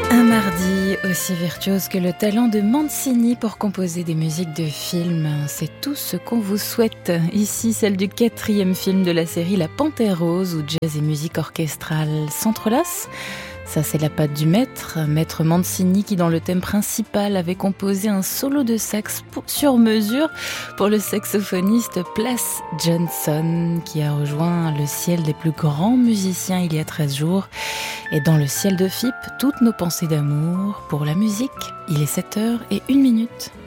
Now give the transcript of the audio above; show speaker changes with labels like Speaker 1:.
Speaker 1: Un mardi aussi virtuose que le talent de Mancini pour composer des musiques de films. C'est tout ce qu'on vous souhaite. Ici, celle du 4e film de la série La Panthère Rose, où jazz et musique orchestrale s'entrelacent. Ça, c'est la patte du maître Mancini, qui dans le thème principal avait composé un solo de sax sur mesure pour le saxophoniste Plas Johnson, qui a rejoint le ciel des plus grands musiciens il y a 13 jours. Et dans le ciel de FIP, toutes nos pensées d'amour pour la musique. Il est 7h01.